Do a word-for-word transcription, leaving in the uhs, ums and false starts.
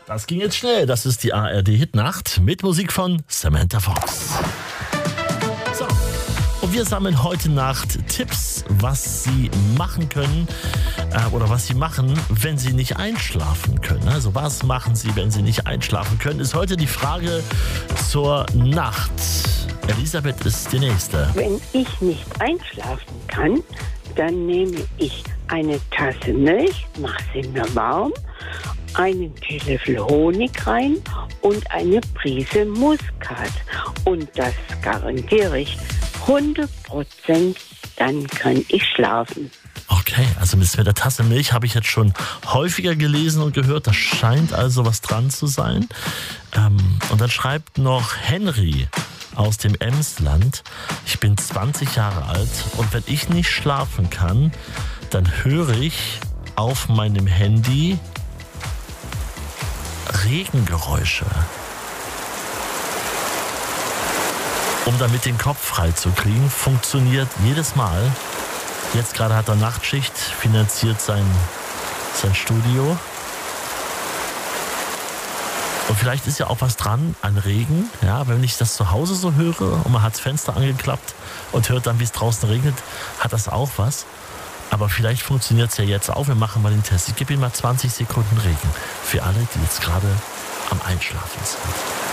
Das ging jetzt schnell. Das ist die A R D-Hitnacht mit Musik von Samantha Fox. So. Und wir sammeln heute Nacht Tipps, was Sie machen können äh, oder was Sie machen, wenn Sie nicht einschlafen können. Also was machen Sie, wenn Sie nicht einschlafen können, ist heute die Frage zur Nacht. Elisabeth ist die Nächste. Wenn ich nicht einschlafen kann, dann nehme ich eine Tasse Milch, mache sie mir warm, einen Teelöffel Honig rein und eine Prise Muskat. Und das garantiere ich hundert Prozent, dann kann ich schlafen. Okay, also mit der Tasse Milch habe ich jetzt schon häufiger gelesen und gehört. Da scheint also was dran zu sein. Ähm, und dann schreibt noch Henry aus dem Emsland: Ich bin zwanzig Jahre alt und wenn ich nicht schlafen kann, dann höre ich auf meinem Handy Regengeräusche, um damit den Kopf frei zu kriegen. Funktioniert jedes Mal. Jetzt gerade hat er Nachtschicht, finanziert sein, sein Studio. Und vielleicht ist ja auch was dran an Regen. Ja, wenn ich das zu Hause so höre und man hat das Fenster angeklappt und hört dann, wie es draußen regnet, hat das auch was. Aber vielleicht funktioniert es ja jetzt auch. Wir machen mal den Test. Ich gebe Ihnen mal zwanzig Sekunden Regen für alle, die jetzt gerade am Einschlafen sind.